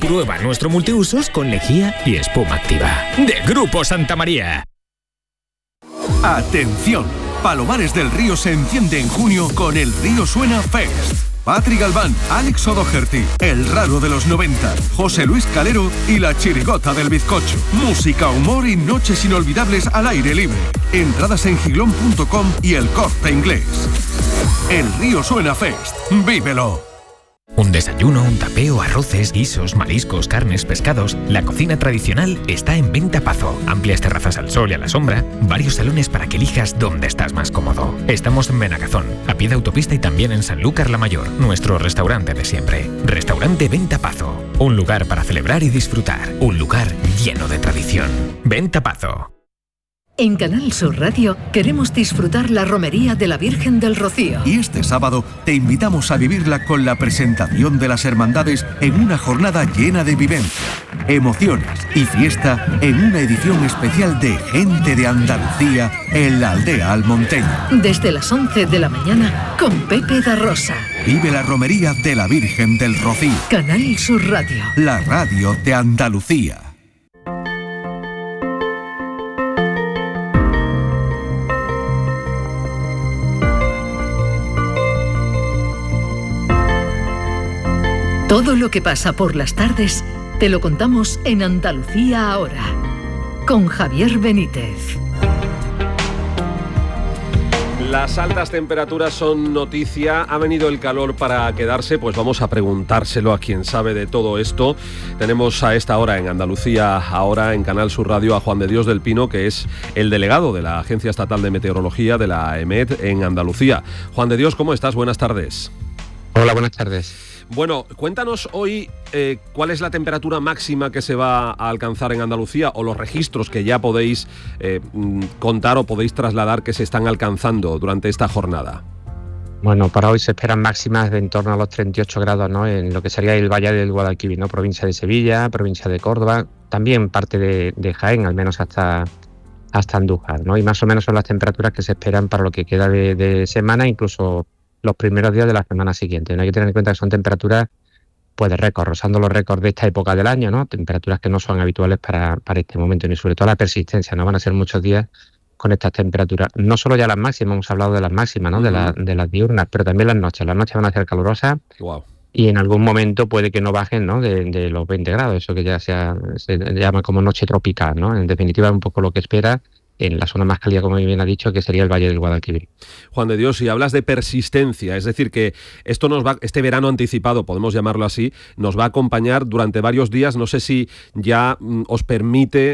Prueba nuestro multiusos con lejía y espuma activa. De Grupo Santa María. ¡Atención! Palomares del Río se enciende en junio con el Río Suena Fest. Patri Galván, Alex O'Doherty, El Raro de los 90, José Luis Calero y La Chirigota del Bizcocho. Música, humor y noches inolvidables al aire libre. Entradas en giglón.com y El Corte Inglés. El Río Suena Fest. ¡Vívelo! Un desayuno, un tapeo, arroces, guisos, mariscos, carnes, pescados. La cocina tradicional está en Venta Pazo. Amplias terrazas al sol y a la sombra. Varios salones para que elijas dónde estás más cómodo. Estamos en Benagazón, a pie de autopista y también en Sanlúcar la Mayor. Nuestro restaurante de siempre. Restaurante Venta Pazo. Un lugar para celebrar y disfrutar. Un lugar lleno de tradición. Venta Pazo. En Canal Sur Radio queremos disfrutar la romería de la Virgen del Rocío. Y este sábado te invitamos a vivirla con la presentación de las hermandades en una jornada llena de vivencia, emociones y fiesta en una edición especial de Gente de Andalucía en la aldea almonteña. Desde las 11 de la mañana con Pepe da Rosa. Vive la romería de la Virgen del Rocío. Canal Sur Radio. La radio de Andalucía. Todo lo que pasa por las tardes te lo contamos en Andalucía ahora, con Javier Benítez. Las altas temperaturas son noticia. ¿Ha venido el calor para quedarse? Pues vamos a preguntárselo a quien sabe de todo esto. Tenemos a esta hora en Andalucía ahora en Canal Sur Radio a Juan de Dios del Pino, que es el delegado de la Agencia Estatal de Meteorología de la EMET en Andalucía. Juan de Dios, ¿cómo estás? Buenas tardes. Hola, buenas tardes. Bueno, cuéntanos hoy cuál es la temperatura máxima que se va a alcanzar en Andalucía o los registros que ya podéis contar o podéis trasladar que se están alcanzando durante esta jornada. Bueno, para hoy se esperan máximas de en torno a los 38 grados, ¿no? En lo que sería el Valle del Guadalquivir, ¿no? Provincia de Sevilla, provincia de Córdoba, también parte de Jaén, al menos hasta Andújar, ¿no? Y más o menos son las temperaturas que se esperan para lo que queda de semana, incluso los primeros días de la semana siguiente. No hay que tener en cuenta que son temperaturas pues de récord, rozando los récords de esta época del año, ¿no? Temperaturas que no son habituales para este momento, ni sobre todo la persistencia. No van a ser muchos días con estas temperaturas. No solo ya las máximas, hemos hablado de las máximas, ¿no? De las diurnas, pero también las noches. Las noches van a ser calurosas. Wow. Y en algún momento puede que no bajen, ¿no? de los 20 grados, eso que ya se llama como noche tropical, ¿no? En definitiva es un poco lo que espera en la zona más cálida, como bien ha dicho, que sería el Valle del Guadalquivir. Juan de Dios, si hablas de persistencia, es decir, que esto este verano anticipado, podemos llamarlo así, nos va a acompañar durante varios días. No sé si ya os permite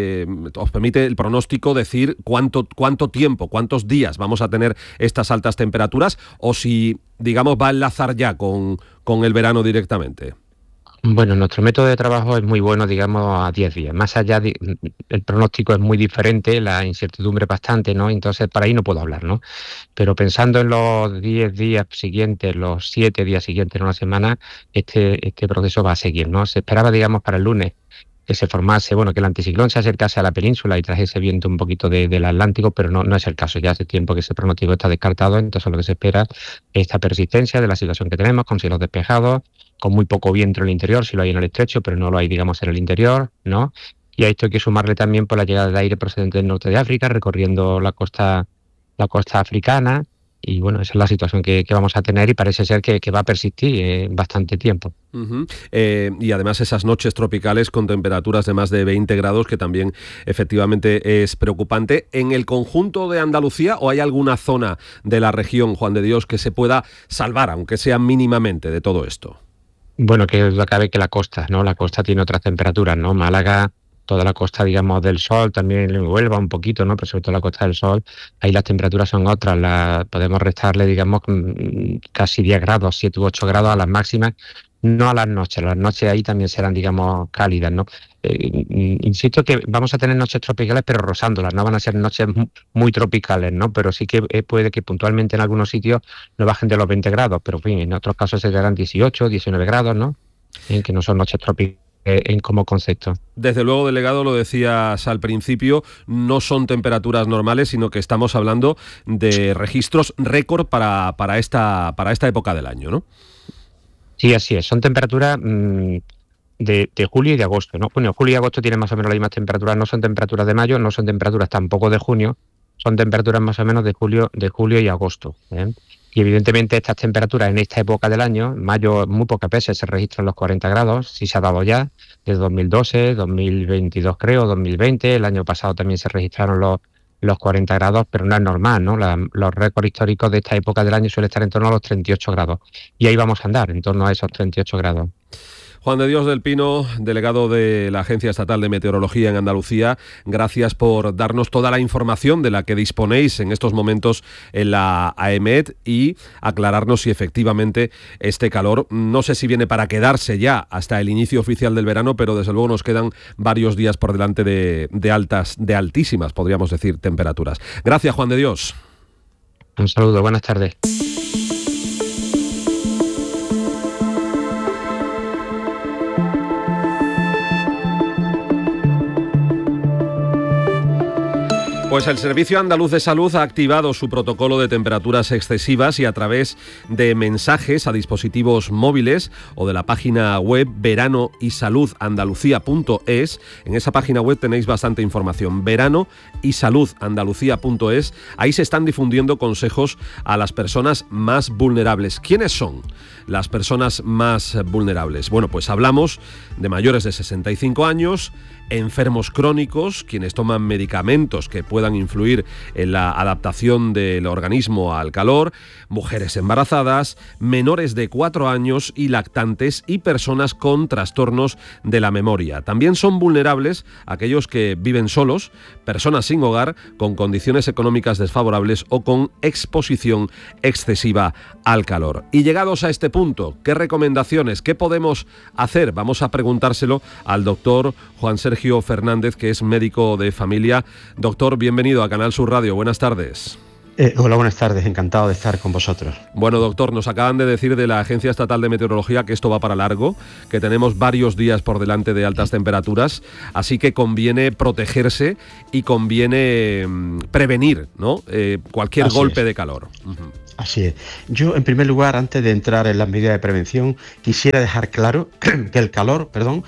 el pronóstico decir cuánto tiempo, cuántos días vamos a tener estas altas temperaturas, o si, digamos, va a enlazar ya con el verano directamente. Bueno, nuestro método de trabajo es muy bueno, digamos, a 10 días. Más allá, el pronóstico es muy diferente, la incertidumbre bastante, ¿no? Entonces, para ahí no puedo hablar, ¿no? Pero pensando en los 10 días siguientes, los 7 días siguientes en una semana, este proceso va a seguir, ¿no? Se esperaba, digamos, para el lunes que se formase, bueno, que el anticiclón se acercase a la península y trajese viento un poquito del Atlántico, pero no es el caso. Ya hace tiempo que ese pronóstico está descartado, entonces lo que se espera es esta persistencia de la situación que tenemos, con cielos despejados, con muy poco viento en el interior, si lo hay en el estrecho, pero no lo hay, digamos, en el interior, ¿no? Y a esto hay que sumarle también por la llegada de aire procedente del norte de África, recorriendo la costa africana. Y bueno, esa es la situación que vamos a tener y parece ser que va a persistir bastante tiempo. Uh-huh. Y además esas noches tropicales con temperaturas de más de 20 grados, que también efectivamente es preocupante. ¿En el conjunto de Andalucía o hay alguna zona de la región, Juan de Dios, que se pueda salvar, aunque sea mínimamente, de todo esto? Bueno, que duda cabe que la costa, ¿no? La costa tiene otras temperaturas, ¿no? Málaga, toda la costa, digamos, del Sol, también Huelva un poquito, ¿no? Pero sobre todo la costa del Sol, ahí las temperaturas son otras. Podemos restarle, digamos, casi 10 grados, 7 u 8 grados a las máximas, no a las noches. Las noches ahí también serán, digamos, cálidas, ¿no? Insisto que vamos a tener noches tropicales, pero rozándolas, no van a ser noches muy tropicales, ¿no? Pero sí que puede que puntualmente en algunos sitios no bajen de los 20 grados, pero en fin, en otros casos se darán 18, 19 grados, ¿no? Que no son noches tropicales como concepto. Desde luego, delegado, lo decías al principio, no son temperaturas normales, sino que estamos hablando de registros récord para esta época del año, ¿no? Sí, así es. Son temperaturas de julio y de agosto, ¿no? Bueno, julio y agosto tienen más o menos las mismas temperaturas, no son temperaturas de mayo, no son temperaturas tampoco de junio, son temperaturas más o menos de julio y agosto, ¿eh? Y evidentemente estas temperaturas en esta época del año, en mayo muy pocas veces se registran los 40 grados, sí se ha dado ya, desde 2012, 2022 creo, 2020, el año pasado también se registraron los 40 grados, pero no es normal, ¿no? Los récords históricos de esta época del año suelen estar en torno a los 38 grados. Y ahí vamos a andar, en torno a esos 38 grados. Juan de Dios del Pino, delegado de la Agencia Estatal de Meteorología en Andalucía, gracias por darnos toda la información de la que disponéis en estos momentos en la AEMET y aclararnos si efectivamente este calor, no sé si viene para quedarse ya hasta el inicio oficial del verano, pero desde luego nos quedan varios días por delante de altísimas, podríamos decir, temperaturas. Gracias, Juan de Dios. Un saludo, buenas tardes. Pues el Servicio Andaluz de Salud ha activado su protocolo de temperaturas excesivas y a través de mensajes a dispositivos móviles o de la página web veranoysaluzandalucía.es. En esa página web tenéis bastante información, veranoysaluzandalucía.es. Ahí se están difundiendo consejos a las personas más vulnerables. ¿Quiénes son las personas más vulnerables? Bueno, pues hablamos de mayores de 65 años, enfermos crónicos, quienes toman medicamentos que puedan influir en la adaptación del organismo al calor, mujeres embarazadas, menores de 4 años y lactantes y personas con trastornos de la memoria. También son vulnerables aquellos que viven solos, personas sin hogar, con condiciones económicas desfavorables o con exposición excesiva al calor. Y llegados a este punto, ¿qué recomendaciones, qué podemos hacer? Vamos a preguntárselo al doctor Juan Sergio Fernández, que es médico de familia. Doctor, bienvenido a Canal Sur Radio. Buenas tardes. Hola, buenas tardes. Encantado de estar con vosotros. Bueno, doctor, nos acaban de decir de la Agencia Estatal de Meteorología que esto va para largo, que tenemos varios días por delante de altas temperaturas, así que conviene protegerse y conviene prevenir, ¿no? Cualquier golpe de calor. Así es. Yo, en primer lugar, antes de entrar en las medidas de prevención, quisiera dejar claro que el calor,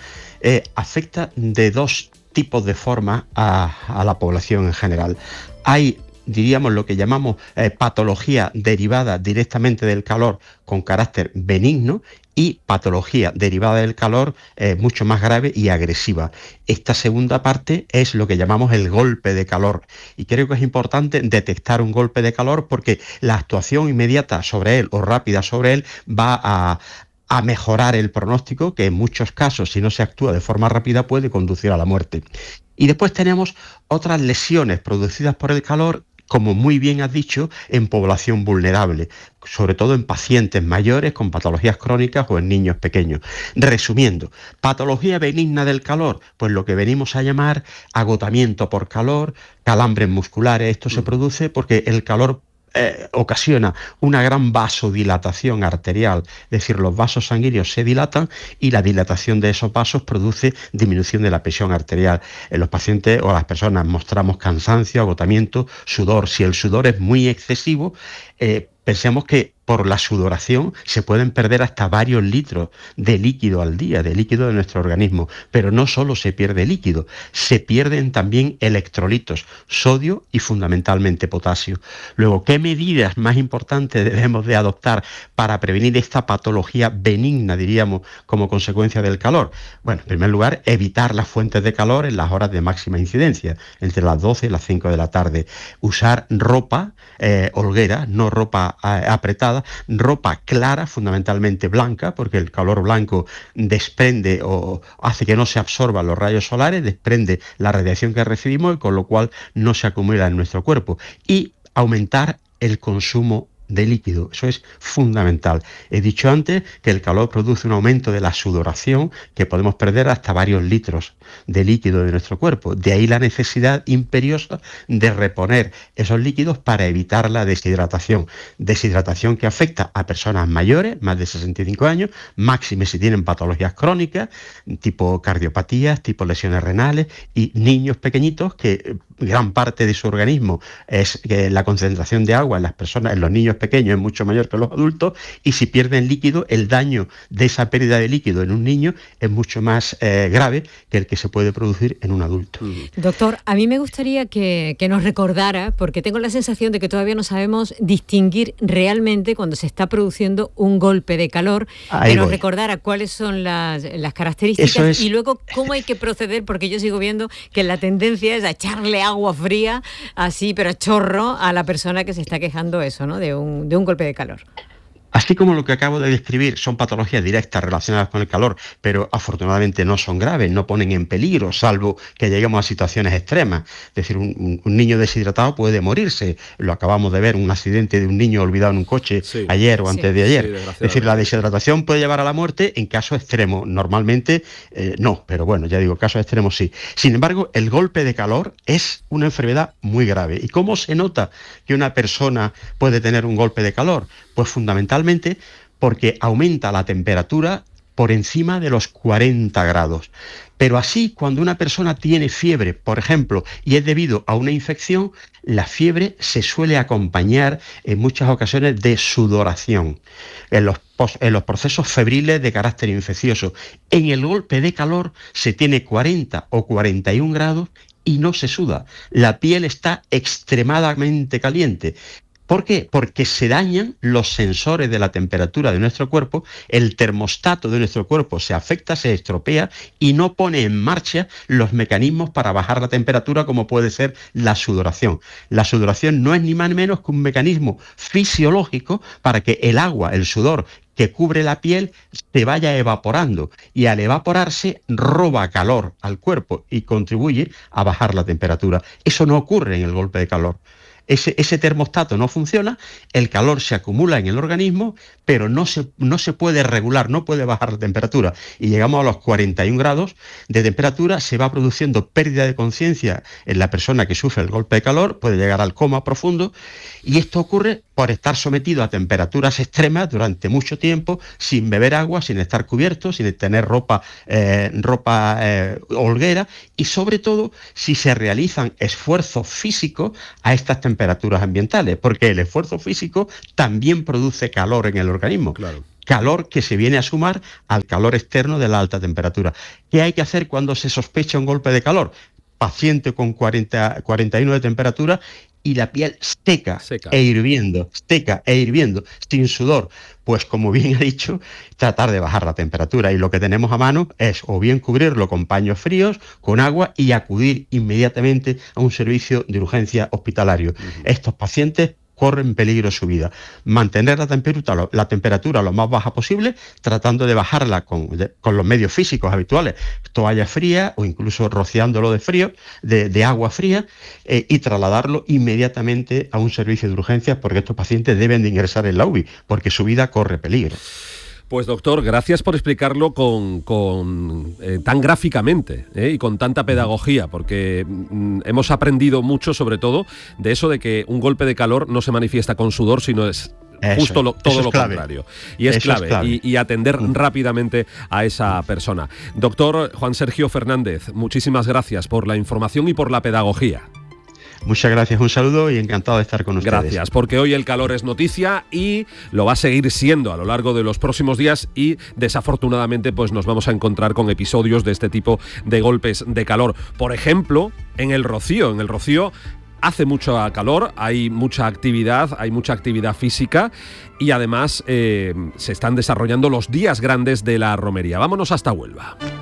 afecta de dos tipos de formas a la población en general. Hay, diríamos, lo que llamamos patología derivada directamente del calor con carácter benigno y patología derivada del calor mucho más grave y agresiva. Esta segunda parte es lo que llamamos el golpe de calor. Y creo que es importante detectar un golpe de calor porque la actuación inmediata sobre él o rápida sobre él va a mejorar el pronóstico, que en muchos casos, si no se actúa de forma rápida, puede conducir a la muerte. Y después tenemos otras lesiones producidas por el calor, como muy bien has dicho, en población vulnerable, sobre todo en pacientes mayores con patologías crónicas o en niños pequeños. Resumiendo, patología benigna del calor, pues lo que venimos a llamar agotamiento por calor, calambres musculares. Esto se produce porque el calor ocasiona una gran vasodilatación arterial, es decir, los vasos sanguíneos se dilatan y la dilatación de esos vasos produce disminución de la presión arterial. En los pacientes o las personas mostramos cansancio, agotamiento, sudor. Si el sudor es muy excesivo, pensemos que por la sudoración se pueden perder hasta varios litros de líquido al día, de líquido de nuestro organismo. Pero no solo se pierde líquido, se pierden también electrolitos, sodio y fundamentalmente potasio. Luego, ¿qué medidas más importantes debemos de adoptar para prevenir esta patología benigna, diríamos, como consecuencia del calor? Bueno, en primer lugar, evitar las fuentes de calor en las horas de máxima incidencia, entre las 12 y las 5 de la tarde. Usar ropa holguera, no ropa apretada, ropa clara, fundamentalmente blanca, porque el calor blanco desprende o hace que no se absorban los rayos solares, desprende la radiación que recibimos y con lo cual no se acumula en nuestro cuerpo. Y aumentar el consumo de líquido, eso es fundamental. He dicho antes que el calor produce un aumento de la sudoración, que podemos perder hasta varios litros de líquido de nuestro cuerpo. De ahí la necesidad imperiosa de reponer esos líquidos para evitar la deshidratación. Deshidratación que afecta a personas mayores, más de 65 años, máxime si tienen patologías crónicas, tipo cardiopatías, tipo lesiones renales, y niños pequeñitos que gran parte de su organismo es que la concentración de agua en las personas, en los niños pequeños, es mucho mayor que en los adultos, y si pierden líquido, el daño de esa pérdida de líquido en un niño es mucho más grave que el que se puede producir en un adulto. Doctor, a mí me gustaría que nos recordara, porque tengo la sensación de que todavía no sabemos distinguir realmente cuando se está produciendo un golpe de calor, que nos recordara cuáles son las características y luego cómo hay que proceder, porque yo sigo viendo que la tendencia es a echarle agua fría, así, pero a chorro, a la persona que se está quejando eso, ¿no? de un golpe de calor. Así como lo que acabo de describir son patologías directas relacionadas con el calor, pero afortunadamente no son graves, no ponen en peligro, salvo que lleguemos a situaciones extremas. Es decir, un niño deshidratado puede morirse. Lo acabamos de ver, un accidente de un niño olvidado en un coche ayer o antes de ayer. Es decir, la deshidratación puede llevar a la muerte en casos extremos. Normalmente no, pero bueno, ya digo, casos extremos sí. Sin embargo, el golpe de calor es una enfermedad muy grave. ¿Y cómo se nota que una persona puede tener un golpe de calor? Pues fundamentalmente porque aumenta la temperatura por encima de los 40 grados. Pero así, cuando una persona tiene fiebre, por ejemplo, y es debido a una infección, la fiebre se suele acompañar en muchas ocasiones de sudoración, en los procesos febriles de carácter infeccioso. En el golpe de calor se tiene 40 o 41 grados y no se suda. La piel está extremadamente caliente. ¿Por qué? Porque se dañan los sensores de la temperatura de nuestro cuerpo, el termostato de nuestro cuerpo se afecta, se estropea y no pone en marcha los mecanismos para bajar la temperatura, como puede ser la sudoración. La sudoración no es ni más ni menos que un mecanismo fisiológico para que el agua, el sudor que cubre la piel, se vaya evaporando, y al evaporarse roba calor al cuerpo y contribuye a bajar la temperatura. Eso no ocurre en el golpe de calor. Ese termostato no funciona, el calor se acumula en el organismo, pero no se puede regular, no puede bajar la temperatura. Y llegamos a los 41 grados de temperatura, se va produciendo pérdida de conciencia en la persona que sufre el golpe de calor, puede llegar al coma profundo, y esto ocurre por estar sometido a temperaturas extremas durante mucho tiempo, sin beber agua, sin estar cubierto, sin tener ropa holguera, y sobre todo si se realizan esfuerzos físicos a estas temperaturas ambientales, porque el esfuerzo físico también produce calor en el organismo. Claro. Calor que se viene a sumar al calor externo de la alta temperatura. ¿Qué hay que hacer cuando se sospecha un golpe de calor? Paciente con 41 de temperatura y la piel seca e hirviendo, sin sudor. Pues como bien he dicho, tratar de bajar la temperatura, y lo que tenemos a mano es o bien cubrirlo con paños fríos, con agua, y acudir inmediatamente a un servicio de urgencia hospitalario. Estos pacientes corren peligro su vida. Mantener la temperatura lo más baja posible, tratando de bajarla con los medios físicos habituales, toalla fría o incluso rociándolo de agua fría, y trasladarlo inmediatamente a un servicio de urgencias, porque estos pacientes deben de ingresar en la UBI, porque su vida corre peligro. Pues doctor, gracias por explicarlo tan gráficamente y con tanta pedagogía, porque hemos aprendido mucho, sobre todo, de eso de que un golpe de calor no se manifiesta con sudor, sino es justo todo lo contrario. Y es clave. Y atender rápidamente a esa persona. Doctor Juan Sergio Fernández, muchísimas gracias por la información y por la pedagogía. Muchas gracias, un saludo y encantado de estar con ustedes. Gracias, porque hoy el calor es noticia y lo va a seguir siendo a lo largo de los próximos días, y desafortunadamente pues nos vamos a encontrar con episodios de este tipo de golpes de calor. Por ejemplo, en el Rocío. En el Rocío hace mucho calor, hay mucha actividad física, y además se están desarrollando los días grandes de la romería. Vámonos hasta Huelva.